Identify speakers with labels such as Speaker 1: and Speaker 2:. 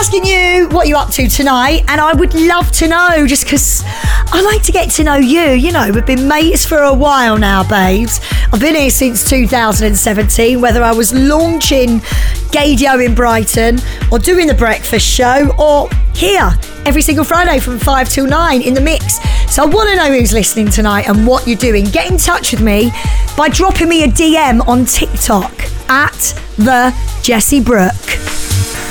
Speaker 1: asking you what you're up to tonight, and I would love to know, just because I like to get to know you. You know, we've been mates for a while now, babes. I've been here since 2017, whether I was launching Gaydio in Brighton or doing the breakfast show or here every single Friday from 5 till 9 in the mix. So I want to know who's listening tonight and what you're doing. Get in touch with me by dropping me a DM on TikTok at the Jessie Brooke.